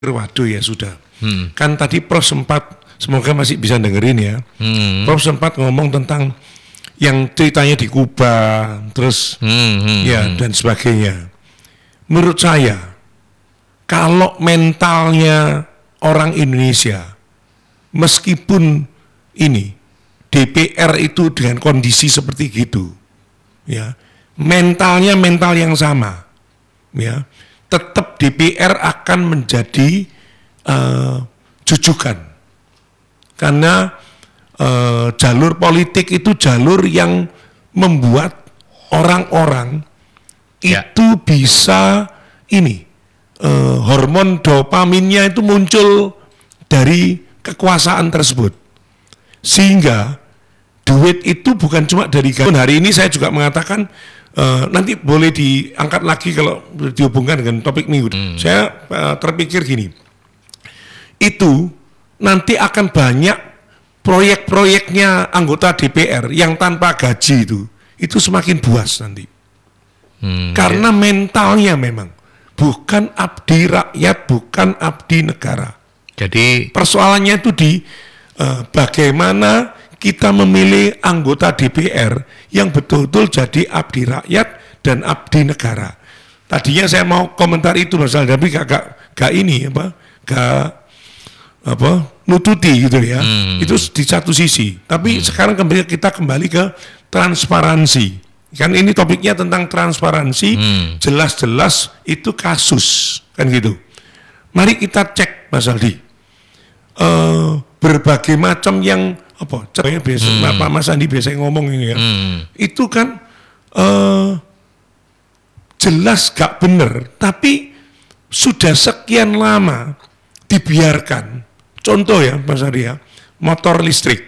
Waduh ya sudah. Kan tadi Prof sempat, semoga masih bisa dengerin ya. Prof sempat ngomong tentang yang ceritanya di Kuba, terus dan sebagainya. Menurut saya, kalau mentalnya orang Indonesia, meskipun ini DPR itu dengan kondisi seperti gitu, ya mentalnya mental yang sama, ya. Tetap DPR akan menjadi jujukan karena jalur politik itu jalur yang membuat orang-orang itu bisa hormon dopaminnya itu muncul dari kekuasaan tersebut, sehingga duit itu bukan cuma dari hari ini saya juga mengatakan nanti boleh diangkat lagi kalau dihubungkan dengan topik minggu. Saya terpikir gini, itu nanti akan banyak proyek-proyeknya anggota DPR yang tanpa gaji itu semakin buas nanti. Karena mentalnya memang bukan abdi rakyat, bukan abdi negara. Jadi persoalannya itu di bagaimana kita memilih anggota DPR yang betul-betul jadi abdi rakyat dan abdi negara. Tadinya saya mau komentar itu Mas Aldi, tapi gak nututi gitu ya. Itu di satu sisi. Tapi sekarang kita kembali ke transparansi. Kan ini topiknya tentang transparansi, jelas-jelas itu kasus, kan gitu. Mari kita cek Mas Aldi. Berbagai macam yang contohnya biasa Pak Mas Andi biasanya ngomong ini ya, itu kan jelas gak bener, tapi sudah sekian lama dibiarkan. Contoh ya Mas Andi ya, motor listrik,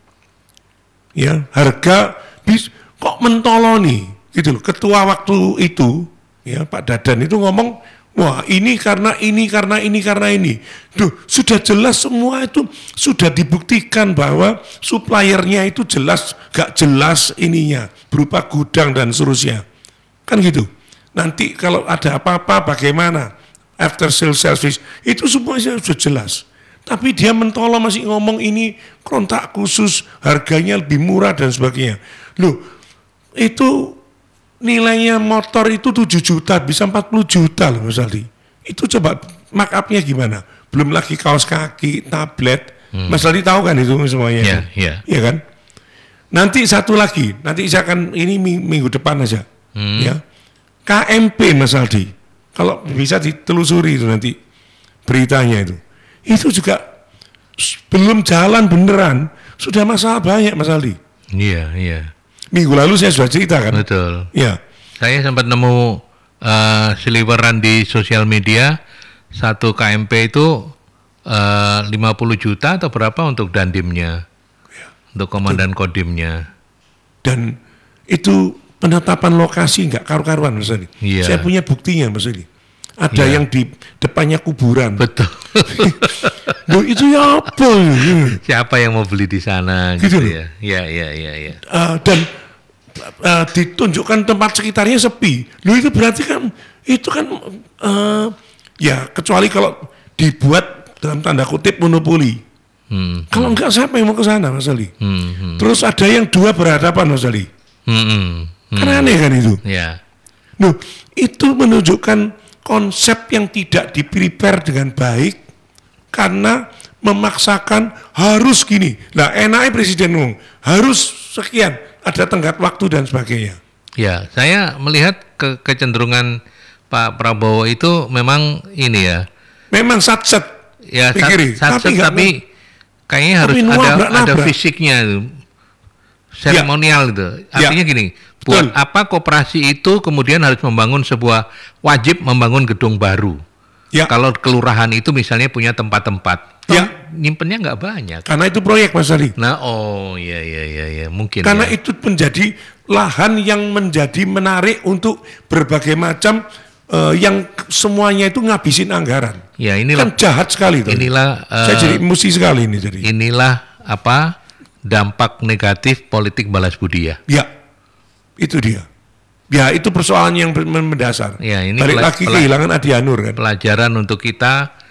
ya harga kok mentoloni gitu loh. Ketua waktu itu ya Pak Dadan itu ngomong, wah ini karena ini. Duh, sudah jelas semua itu sudah dibuktikan bahwa suppliernya itu jelas, gak jelas ininya, berupa gudang dan seterusnya. Kan gitu. Nanti kalau ada apa-apa bagaimana, after sales service, itu semuanya sudah jelas. Tapi dia mentolong masih ngomong ini kontrak khusus, harganya lebih murah dan sebagainya. Loh, itu nilainya motor itu 7 juta, bisa 40 juta loh Mas Aldi. Itu coba markup-nya gimana? Belum lagi kaos kaki, tablet. Mas Aldi tahu kan itu semuanya? Iya kan? Nanti satu lagi, nanti saya akan, ini minggu depan aja. Ya. KMP Mas Aldi, kalau bisa ditelusuri itu nanti beritanya itu. Itu juga belum jalan beneran, sudah masalah banyak Mas Aldi. Iya. Minggu lalu saya sudah cerita kan? Betul. Ya. Saya sempat nemu seliweran di sosial media, satu KMP itu 50 juta atau berapa untuk dandimnya, untuk komandan kodimnya. Dan itu penetapan lokasi nggak karu-karuan Mas Adi. Iya. Saya punya buktinya Mas Adi. Ada yang di depannya kuburan. Betul. Loh, itu ya apa? Siapa yang mau beli di sana gitu ya? Iya. Dan ditunjukkan tempat sekitarnya sepi. Loh itu berarti kan itu kan ya kecuali kalau dibuat dalam tanda kutip monopoli. Kalau enggak siapa yang mau ke sana Mas Ali? Terus ada yang dua berhadapan Mas Ali. Kan aneh kan itu? Ya. Loh, itu menunjukkan konsep yang tidak di-prepare dengan baik karena memaksakan harus gini. Nah, enaknya presiden ngomong harus sekian, ada tenggat waktu dan sebagainya. Ya, saya melihat kecenderungan Pak Prabowo itu memang ini ya. Memang satset. Ya, satset tapi kayaknya harus ada fisiknya itu. Seremonial itu. Artinya gini, buat apa koperasi itu kemudian harus wajib membangun gedung baru. Ya. Kalau kelurahan itu misalnya punya tempat-tempat, nyimpennya nggak banyak. Karena itu proyek Mas Ali. Nah, iya, mungkin. Karena itu menjadi lahan yang menjadi menarik untuk berbagai macam yang semuanya itu ngabisin anggaran. Ya, inilah kan jahat sekali itu. Saya jadi emosi sekali ini jadi. Inilah dampak negatif politik balas budi ya. Ya, itu dia. Ya, itu persoalan yang mendasar. Ya, ini balik lagi kehilangan Adi Anur kan. Pelajaran untuk kita